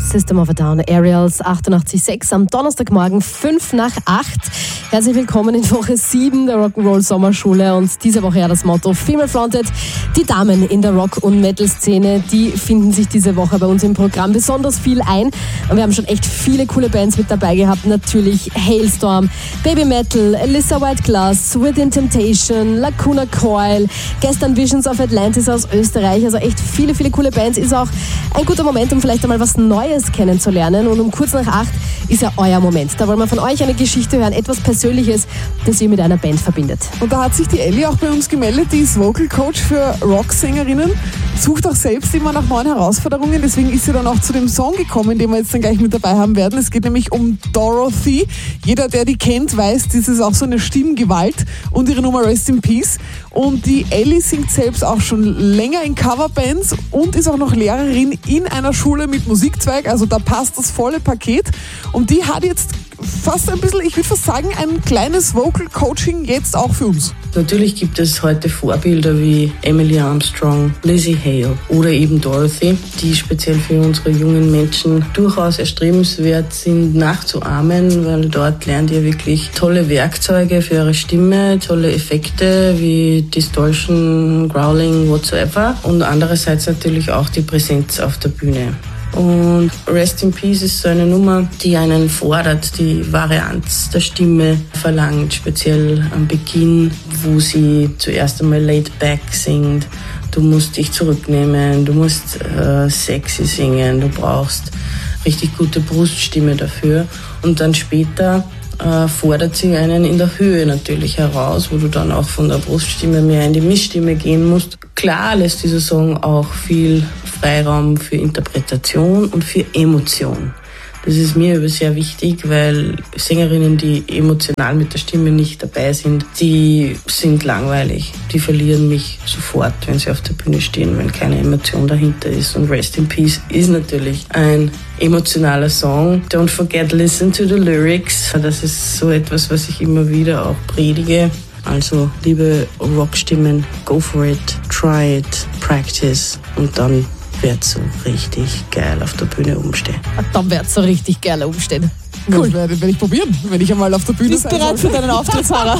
System of a Down, Aerials 88.6 am Donnerstagmorgen 5 nach 8. Herzlich willkommen in Woche 7 der Rock'n'Roll Sommerschule und diese Woche ja das Motto Female Fronted. Die Damen in der Rock- und Metal-Szene, die finden sich diese Woche bei uns im Programm besonders viel ein. Und wir haben schon echt viele coole Bands mit dabei gehabt. Natürlich Halestorm, Baby Metal, Alyssa White Glass, Within Temptation, Lacuna Coil, gestern Visions of Atlantis aus Österreich. Also echt viele, viele coole Bands. Ist auch ein guter Moment, um vielleicht einmal was Neues kennenzulernen. Und um kurz nach 8 ist ja euer Moment. Da wollen wir von euch eine Geschichte hören, etwas Persönliches, das ihr mit einer Band verbindet. Und da hat sich die Ellie auch bei uns gemeldet, die ist Vocal Coach für Rocksängerinnen, sucht auch selbst immer nach neuen Herausforderungen, deswegen ist sie dann auch zu dem Song gekommen, den wir jetzt dann gleich mit dabei haben werden. Es geht nämlich um Dorothy. Jeder, der die kennt, weiß, das ist auch so eine Stimmgewalt und ihre Nummer Rest in Peace. Und die Ellie singt selbst auch schon länger in Coverbands und ist auch noch Lehrerin in einer Schule mit Musikzweig, also da passt das volle Paket. Und die hat jetzt fast ein bisschen, ich würde fast sagen, ein kleines Vocal Coaching jetzt auch für uns. Natürlich gibt es heute Vorbilder wie Emily Armstrong, Lizzie Hale oder eben Dorothy, die speziell für unsere jungen Menschen durchaus erstrebenswert sind nachzuahmen, weil dort lernt ihr wirklich tolle Werkzeuge für eure Stimme, tolle Effekte wie Distortion, Growling, whatsoever und andererseits natürlich auch die Präsenz auf der Bühne. Und Rest in Peace ist so eine Nummer, die einen fordert, die Varianz der Stimme verlangt, speziell am Beginn, wo sie zuerst einmal laid back singt. Du musst dich zurücknehmen, du musst sexy singen, du brauchst richtig gute Bruststimme dafür. Und dann später fordert sie einen in der Höhe natürlich heraus, wo du dann auch von der Bruststimme mehr in die Missstimme gehen musst. Klar lässt dieser Song auch viel Freiraum für Interpretation und für Emotion. Das ist mir sehr wichtig, weil Sängerinnen, die emotional mit der Stimme nicht dabei sind, die sind langweilig. Die verlieren mich sofort, wenn sie auf der Bühne stehen, wenn keine Emotion dahinter ist. Und Rest in Peace ist natürlich ein emotionaler Song. Don't forget, listen to the lyrics. Das ist so etwas, was ich immer wieder auch predige. Also, liebe Rockstimmen, go for it, try it, practice und dann wird's so richtig geil auf der Bühne umstehen. Dann wird's so richtig geil umstehen. Cool, werde ich probieren, wenn ich einmal auf der Bühne Bist sein bereit soll. für deinen Auftritt, Sarah?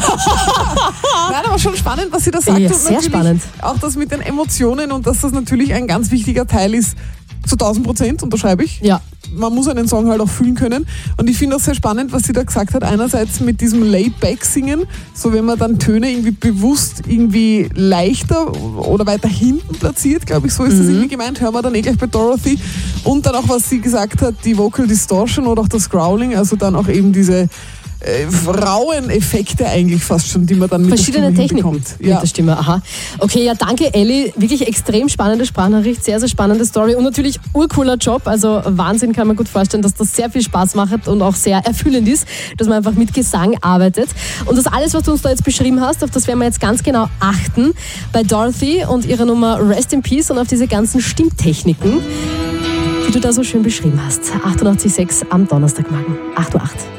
Nein, aber schon spannend, was sie da sagt. Ja, und sehr spannend. Auch das mit den Emotionen und dass das natürlich ein ganz wichtiger Teil ist, zu 1000%, unterschreibe ich. Ja. Man muss einen Song halt auch fühlen können. Und ich finde auch sehr spannend, was sie da gesagt hat. Einerseits mit diesem Laid-Back-Singen, so wenn man dann Töne irgendwie bewusst irgendwie leichter oder weiter hinten platziert, glaube ich, so ist das irgendwie gemeint. Hören wir dann gleich bei Dorothy. Und dann auch, was sie gesagt hat, die Vocal Distortion oder auch das Growling, also dann auch eben diese rauen Effekte eigentlich fast schon, die man dann mit verschiedene der Stimme Techniken hinbekommt. mit der Stimme. Aha. Okay, ja, danke Elli. Wirklich extrem spannende Sprachnachricht, sehr, sehr spannende Story und natürlich urcooler Job. Also Wahnsinn, kann man gut vorstellen, dass das sehr viel Spaß macht und auch sehr erfüllend ist, dass man einfach mit Gesang arbeitet. Und das alles, was du uns da jetzt beschrieben hast, auf das werden wir jetzt ganz genau achten bei Dorothy und ihrer Nummer Rest in Peace und auf diese ganzen Stimmtechniken, die du da so schön beschrieben hast. 88.6 am Donnerstagmorgen, 8:08 Uhr.